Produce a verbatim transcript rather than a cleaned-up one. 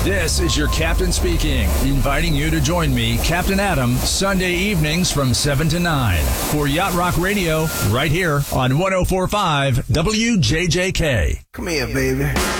This is your captain speaking, inviting you to join me, Captain Adam, Sunday evenings from seven to nine for Yacht Rock Radio, right here on one oh four point five W J J K. Come here, baby.